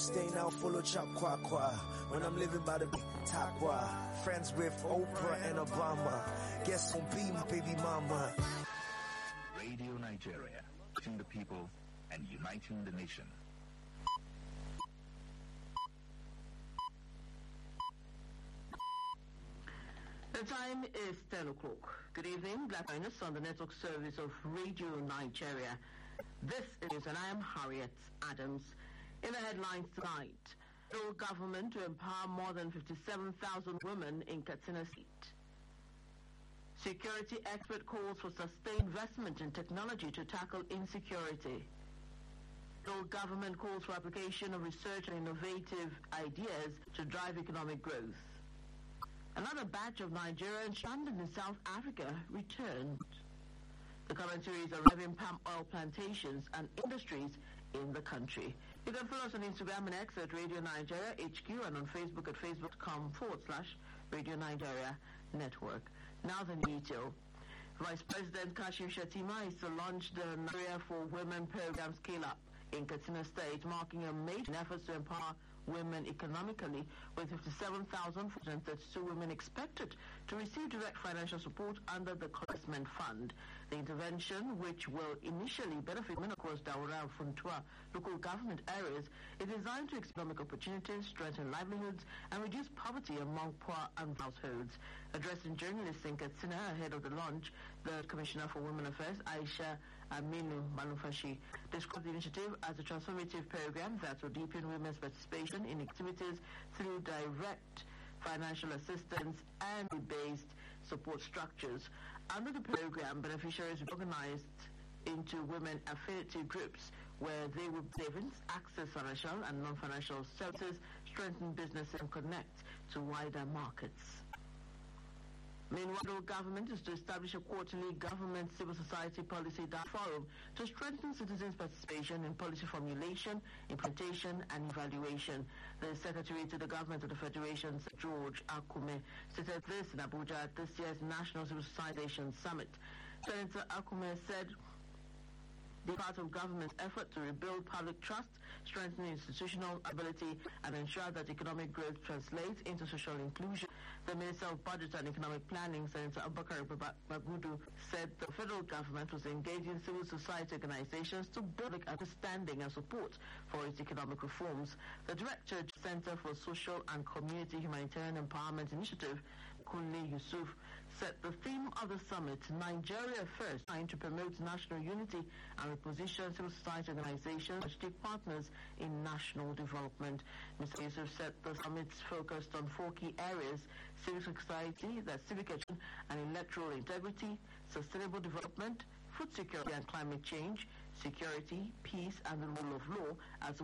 stay now full of chop kwa kwa. When I'm living by the Takwa, friends with Oprah and Obama. Guess who'll be my baby mama? Radio Nigeria, reaching the people and uniting the nation. The time is 10 o'clock. Good evening, Black Minus on the network service of Radio Nigeria. This is, and I am Harriet Adams. In the headlines tonight, federal government to empower more than 57,000 women in Katsina State. Security expert calls for sustained investment in technology to tackle insecurity. Federal government calls for application of research and innovative ideas to drive economic growth. Another batch of Nigerians stranded in South Africa returned. The commentaries are revving palm oil plantations and industries in the country. You can follow us on Instagram and X at Radio Nigeria HQ and on Facebook at facebook.com/Radio Nigeria Network. Now the detail. Vice President Kashim Shettima is to launch the Nigeria for Women program Scale Up in Katsina State, marking a major effort to empower women economically, with 57,432 women expected to receive direct financial support under the Investment Fund. The intervention, which will initially benefit women across Daura and Funtua local government areas, is designed to expand economic opportunities, strengthen livelihoods, and reduce poverty among poor and households. Addressing journalists in Katsina ahead of the launch, the Commissioner for Women Affairs, Aisha Aminu Manufashi, described the initiative as a transformative program that will deepen women's participation in activities through direct financial assistance and based support structures. Under the program, beneficiaries will be organized into women affinity groups where they will savings, access financial and non-financial services, strengthen business and connect to wider markets. Meanwhile, the government is to establish a quarterly government civil society policy forum to strengthen citizens' participation in policy formulation, implementation, and evaluation. The Secretary to the Government of the Federation, George Akume, stated this in Abuja at this year's National Civil Society Summit. Senator Akume said the part of government's effort to rebuild public trust, strengthen institutional ability, and ensure that economic growth translates into social inclusion. The Minister of Budget and Economic Planning, Senator Abubakar Bagudu, said the federal government was engaging civil society organizations to build understanding and support for its economic reforms. The Director of the Center for Social and Community Humanitarian Empowerment Initiative, Kunle Yusuf, said the theme of the summit, Nigeria First, trying to promote national unity and reposition civil society organizations as strategic partners in national development. Mr. Yusuf said the summit's focused on 4 key areas: civic society, that's civic education and electoral integrity, sustainable development, food security and climate change, security, peace and the rule of law, as